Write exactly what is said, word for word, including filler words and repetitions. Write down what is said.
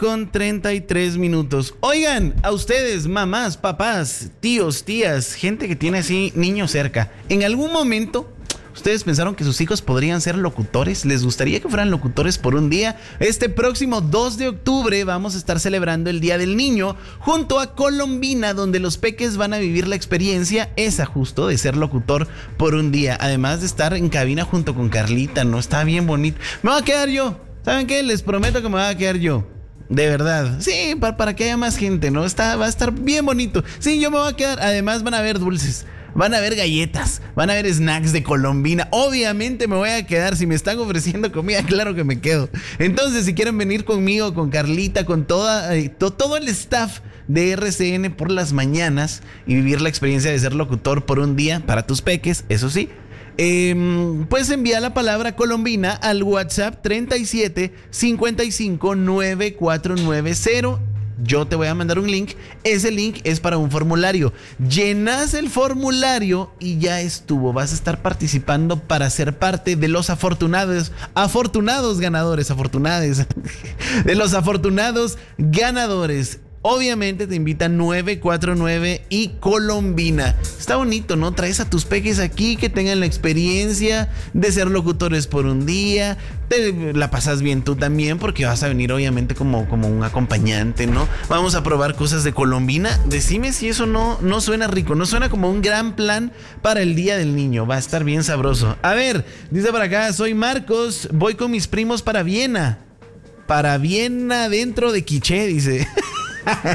con treinta y tres minutos. Oigan, a ustedes, mamás, papás, tíos, tías, gente que tiene así niños cerca, ¿en algún momento ustedes pensaron que sus hijos podrían ser locutores? ¿Les gustaría que fueran locutores por un día? Este próximo dos de octubre vamos a estar celebrando el Día del Niño junto a Colombina, donde los peques van a vivir la experiencia esa justo de ser locutor por un día. Además de estar en cabina junto con Carlita, ¿no? Está bien bonito. Me voy a quedar yo. ¿Saben qué? Les prometo que me voy a quedar yo. De verdad. Sí, para, para que haya más gente, ¿no? Está, va a estar bien bonito. Sí, yo me voy a quedar. Además van a haber dulces. Van a haber galletas, van a haber snacks de Colombina. Obviamente me voy a quedar. Si me están ofreciendo comida, claro que me quedo. Entonces, si quieren venir conmigo, con Carlita, con toda, eh, to, todo el staff de R C N por las mañanas y vivir la experiencia de ser locutor por un día para tus peques, eso sí, eh, puedes enviar la palabra Colombina al WhatsApp treinta y siete cincuenta y cinco noventa y cuatro noventa. Yo te voy a mandar un link. Ese link es para un formulario. Llenas el formulario y ya estuvo. Vas a estar participando para ser parte de los afortunados, afortunados ganadores, afortunades, de los afortunados ganadores. Obviamente te invitan nueve cuatro nueve y Colombina. Está bonito, ¿no? Traes a tus peques aquí que tengan la experiencia de ser locutores por un día. Te la pasas bien tú también porque vas a venir obviamente como, como un acompañante, ¿no? Vamos a probar cosas de Colombina. Decime si eso no, no suena rico, no suena como un gran plan para el Día del Niño. Va a estar bien sabroso. A ver, dice por acá, soy Marcos, voy con mis primos para Viena. Para Viena dentro de Quiché, dice.